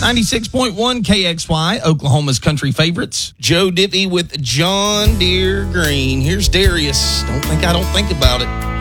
96.1 KXY, Oklahoma's country favorites. Joe Diffie with John Deere Green. Here's Darius. Don't think about it.